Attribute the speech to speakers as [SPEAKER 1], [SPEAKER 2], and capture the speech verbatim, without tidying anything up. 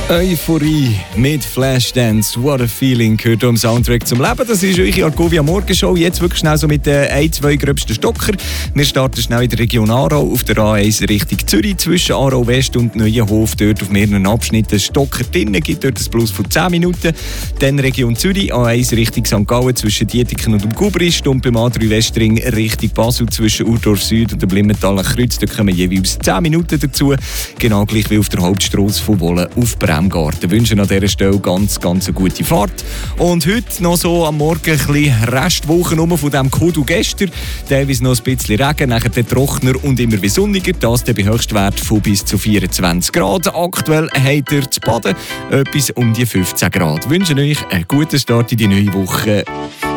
[SPEAKER 1] Euphorie mit Flashdance, what a feeling, gehört am Soundtrack zum Leben. Das ist eure Argovia Morgenshow. Jetzt wirklich schnell so mit den ein, zwei gröbsten Stocker. Wir starten schnell in der Region Aarau auf der A eins Richtung Zürich zwischen Aarau West und Neuenhof. Dort auf mehreren Abschnitten Stocker drinnen, gibt dort ein Plus von zehn Minuten. Dann Region Zürich, A eins Richtung Sankt Gallen zwischen Dietiken und dem Gubrist und beim A drei Westring Richtung Basel zwischen Urdorf Süd und dem Blimmentaler Kreuz. Da kommen jeweils zehn Minuten dazu. Genau gleich wie auf der Hauptstrasse von Wohlen auf Bremgarten. Wir wünschen an dieser Stelle ganz, ganz eine gute Fahrt. Und heute noch so am Morgen ein bisschen Restwoche von diesem Kudu gestern. Teilweise noch ein bisschen Regen, nachher der trockener und immer wie sonniger. Das bei Höchstwert von bis zu vierundzwanzig Grad. Aktuell habt ihr zu baden etwas um die fünfzehn Grad. Wir wünschen euch einen guten Start in die neue Woche.